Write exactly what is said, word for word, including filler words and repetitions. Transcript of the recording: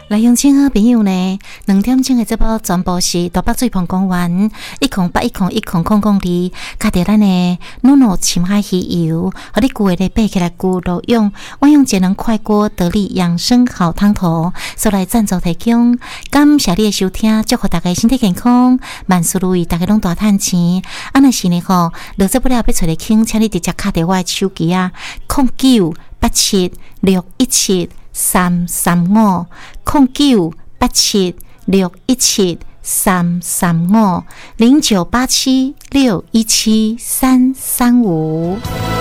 来用亲好朋友呢，两点钟的节目全部是大北水盆公园一空八一空一空空空里，加点咱的努努深海鱼油，和你古的背起来咕噜用，我用节能快锅得力养生好汤头，所来赞助提供。感谢你的收听，祝福大家身体健康，万事如意，大家拢大赚钱。啊，若是呢吼，落节不了要找你倾，请你直接卡电话手机啊，空九八七六一七。三三五空九八七六一七三三五零九八七六一七三三五。